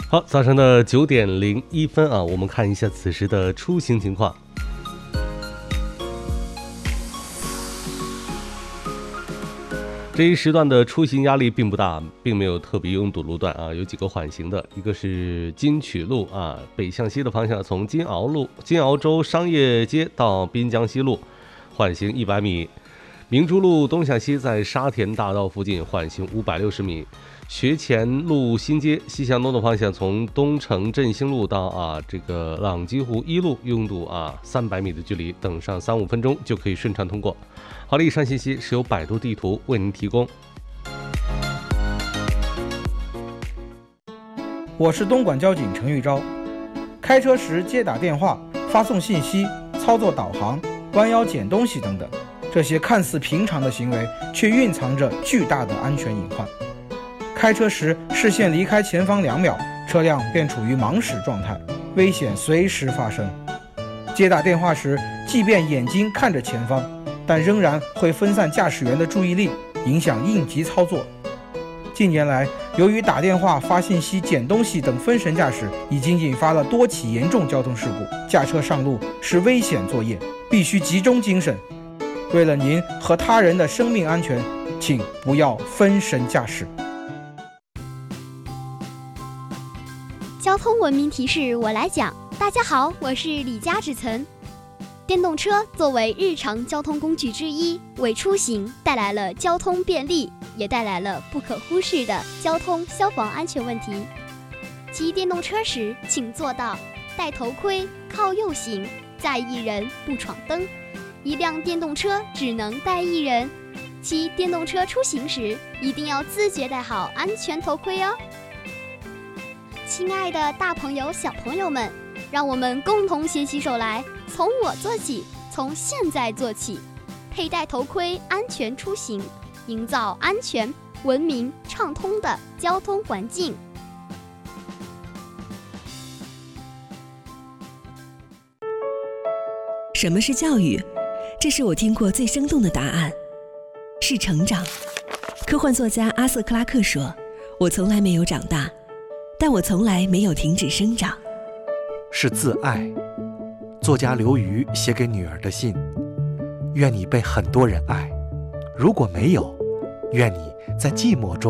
好，早上的9:01啊，我们看一下此时的出行情况。这一时段的出行压力并不大，并没有特别拥堵路段啊，有几个缓行的，一个是金曲路啊，北向西的方向，从金鳌洲商业街到滨江西路，缓行100米；明珠路东向西在沙田大道附近缓行560米；学前路新街西向东的方向，从东城振兴路到这个朗基湖1路拥堵300米的距离，等上3-5分钟就可以顺畅通过。好了，以上信息是由百度地图为您提供。 我是东莞交警陈玉昭。开车时接打电话、发送信息、操作导航、弯腰捡东西等等，这些看似平常的行为，却蕴藏着巨大的安全隐患。开车时视线离开前方2秒，车辆便处于盲驶状态，危险随时发生。接打电话时，即便眼睛看着前方，但仍然会分散驾驶员的注意力，影响应急操作。近年来，由于打电话、发信息、捡东西等分神驾驶，已经引发了多起严重交通事故。驾车上路是危险作业，必须集中精神。为了您和他人的生命安全，请不要分神驾驶。 交通文明提示我来讲。大家好，我是李佳芷岑。电动车作为日常交通工具之一，为出行带来了交通便利，也带来了不可忽视的交通消防安全问题。骑电动车时，请做到戴头盔、靠右行，载一人不闯灯。一辆电动车只能带一人。骑电动车出行时，一定要自觉戴好安全头盔哦。亲爱的大朋友、小朋友们，让我们共同携起手来，从我做起，从现在做起，佩戴头盔，安全出行，营造安全、文明、畅通的交通环境。 什么是教育？这是我听过最生动的答案，是成长。科幻作家阿瑟·克拉克说：“我从来没有长大，但我从来没有停止生长。” 是自爱。作家刘瑜写给女儿的信：愿你被很多人爱，如果没有，愿你在寂寞中